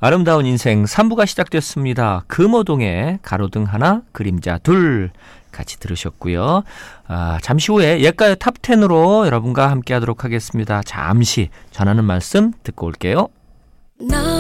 아름다운 인생 3부가 시작됐습니다. 금호동의 가로등 하나, 그림자 둘 같이 들으셨고요. 잠시 후에 옛가요 탑10으로 여러분과 함께 하도록 하겠습니다. 잠시 전하는 말씀 듣고 올게요.